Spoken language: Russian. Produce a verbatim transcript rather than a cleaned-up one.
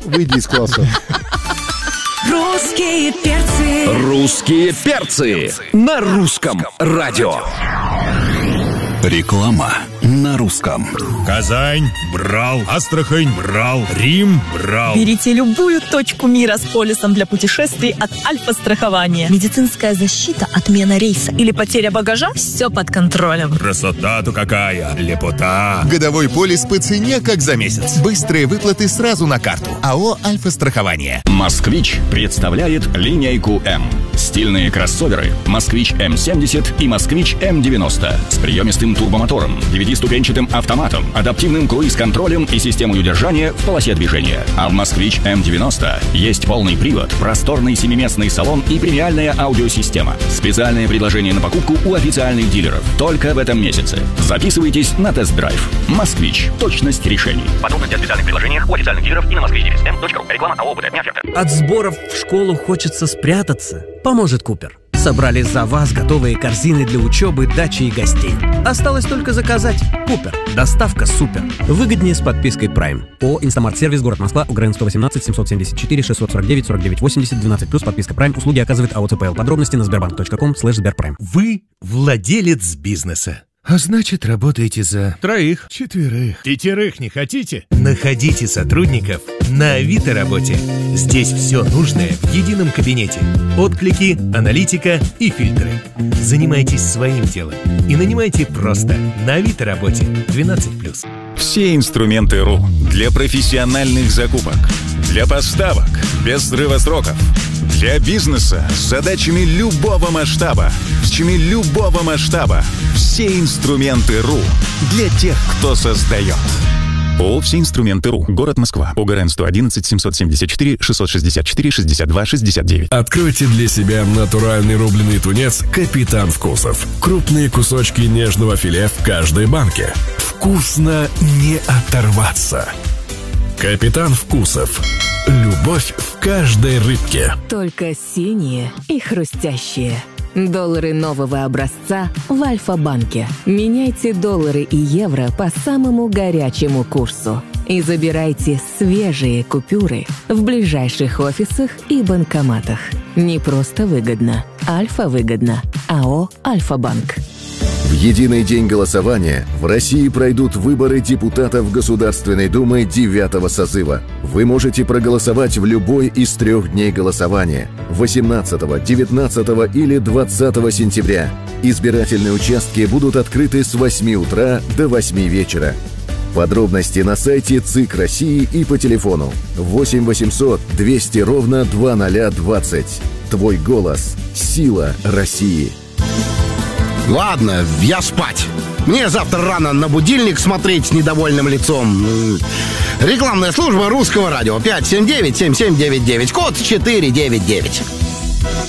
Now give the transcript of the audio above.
выйди из класса. Русские перцы. Русские перцы на русском радио. Реклама на русском. Казань брал, Астрахань брал, Рим брал. Берите любую точку мира с полисом для путешествий от Альфа-страхования. Медицинская защита, отмена рейса или потеря багажа – все под контролем. Красота-то какая, лепота. Годовой полис по цене, как за месяц. Быстрые выплаты сразу на карту. АО «Альфа-страхование». «Москвич» представляет линейку М. Стильные кроссоверы «Москвич эм семьдесят» и «Москвич эм девяносто» с приемистым турбомотором, девятиступенчатым автоматом, адаптивным круиз-контролем и системой удержания в полосе движения. А в «Москвич эм девяносто» есть полный привод, просторный семиместный салон и премиальная аудиосистема. Специальное предложение на покупку у официальных дилеров. Только в этом месяце. Записывайтесь на тест-драйв. «Москвич». Точность решений. Подробности о специальных предложениях у официальных дилеров и на москвич эм точка ру. Реклама АО «БТ». От сборов в школу хочется спрятаться. Поможет Купер. Собрали за вас готовые корзины для учебы, дачи и гостей. Осталось только заказать. Купер. Доставка супер. Выгоднее с подпиской Prime. ООО «Инстамарт-сервис», город Москва, УГРН сто восемнадцать семьсот семьдесят четыре шестьсот сорок девять сорок девять восемьдесят двенадцать плюс подписка Prime. Услуги оказывает АО ЦПЛ. Подробности на сбербанк точка ком слэш сберпрайм. Вы владелец бизнеса. А значит, работаете за... Троих. Четверых. Пятерых не хотите? Находите сотрудников на Авито работе. Здесь все нужное в едином кабинете. Отклики, аналитика и фильтры. Занимайтесь своим делом и нанимайте просто на Авито работе двенадцать плюс. Все инструменты РУ для профессиональных закупок, для поставок без срыва сроков, для бизнеса с задачами любого масштаба, с чами любого масштаба. Все инструменты РУ для тех, кто создает. ООО «Все инструменты РУ». Город Москва. УГРН сто одиннадцать семьсот семьдесят четыре шестьсот шестьдесят четыре шестьдесят два шестьдесят девять. Откройте для себя натуральный рубленый тунец «Капитан Вкусов». Крупные кусочки нежного филе в каждой банке. Вкусно не оторваться. «Капитан Вкусов». Любовь в каждой рыбке. Только синие и хрустящие. Доллары нового образца в Альфа-банке. Меняйте доллары и евро по самому горячему курсу. И забирайте свежие купюры в ближайших офисах и банкоматах. Не просто выгодно. Альфа-выгодно. АО «Альфа-банк». В единый день голосования в России пройдут выборы депутатов Государственной Думы девятого созыва. Вы можете проголосовать в любой из трех дней голосования – восемнадцатого, девятнадцатого или двадцатого сентября. Избирательные участки будут открыты с восьми утра до восьми вечера. Подробности на сайте ЦИК России и по телефону восемь восемьсот двести ровно двадцать двадцать. Твой голос – сила России. Ладно, я спать. Мне завтра рано на будильник смотреть с недовольным лицом. Рекламная служба Русского радио. пять семь девять семь семь девять девять. Код четыре девять девять.